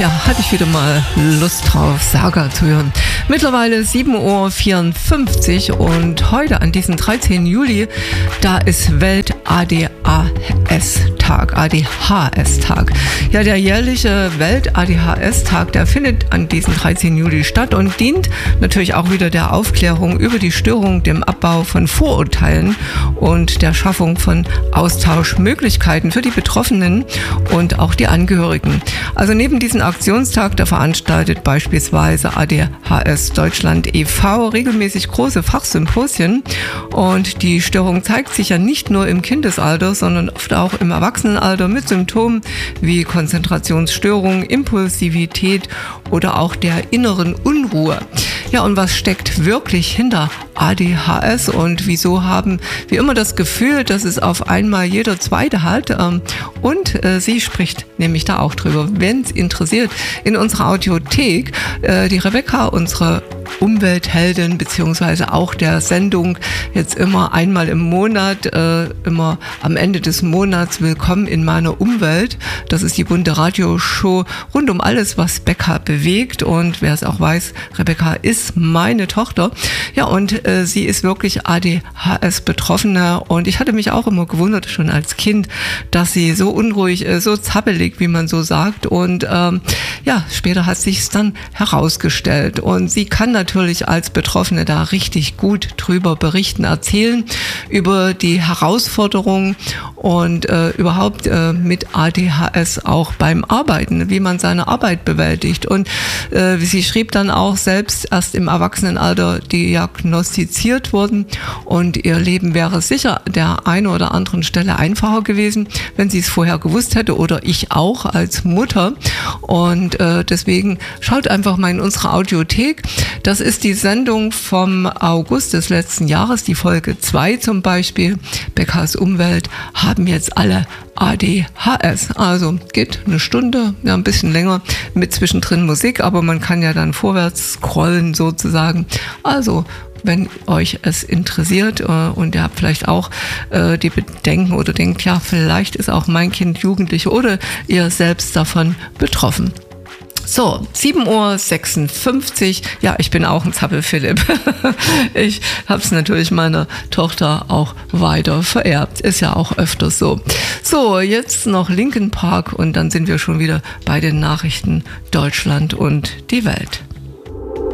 Ja, hatte ich wieder mal Lust drauf, Saga zu hören. Mittlerweile 7:54 Uhr und heute an diesem 13. Juli, da ist Welt-ADHS-Tag, ADHS-Tag. Ja, der jährliche Welt-ADHS-Tag, der findet an diesem 13. Juli statt und dient natürlich auch wieder der Aufklärung über die Störung, dem Abbau von Vorurteilen und der Schaffung von Austauschmöglichkeiten für die Betroffenen und auch die Angehörigen. Also neben diesem Aktionstag, der veranstaltet beispielsweise ADHS Deutschland e.V. regelmäßig große Fachsymposien und die Störung zeigt sich ja nicht nur im Kindesalter, sondern oft auch im Erwachsenenalter mit Symptomen wie Konzentrationsstörung, Impulsivität oder auch der inneren Unruhe. Ja, und was steckt wirklich hinter ADHS und wieso haben wir immer das Gefühl, dass es auf einmal jeder Zweite hat? Und sie spricht nämlich da auch drüber, wenn es interessiert, in unserer Audiothek. Die Rebecca, unsere Umweltheldin, beziehungsweise auch der Sendung jetzt immer einmal im Monat, immer am Ende des Monats Willkommen in meiner Umwelt. Das ist die bunte Radioshow rund um alles, was Becca bewegt. Und wer es auch weiß, Rebecca ist meine Tochter. Ja, und sie ist wirklich ADHS-Betroffene. Und ich hatte mich auch immer gewundert, schon als Kind, dass sie so unruhig ist, so zappelig, wie man so sagt. Und ja, später hat sich's dann herausgestellt. Und sie kann natürlich als Betroffene da richtig gut drüber berichten, erzählen über die Herausforderungen und überhaupt mit ADHS auch beim Arbeiten, wie man seine Arbeit bewältigt. Und sie schrieb dann auch selbst erst im Erwachsenenalter diagnostiziert wurden und ihr Leben wäre sicher der einen oder anderen Stelle einfacher gewesen, wenn sie es vorher gewusst hätte oder ich auch als Mutter. Und deswegen schaut einfach mal in unsere Audiothek. Das ist die Sendung vom August des letzten Jahres, die Folge 2 zum Beispiel. Beccas Umwelt haben jetzt alle ADHS. Also geht eine Stunde, ja ein bisschen länger, mit zwischendrin Musik, aber man kann ja dann vorwärts scrollen sozusagen. Also wenn euch es interessiert und ihr habt vielleicht auch die Bedenken oder denkt, ja, vielleicht ist auch mein Kind Jugendliche oder ihr selbst davon betroffen. So, 7:56 Uhr. Ja, ich bin auch ein Zappel-Philipp. Ich habe es natürlich meiner Tochter auch weiter vererbt. Ist ja auch öfters so. So, jetzt noch Linkin Park und dann sind wir schon wieder bei den Nachrichten Deutschland und die Welt.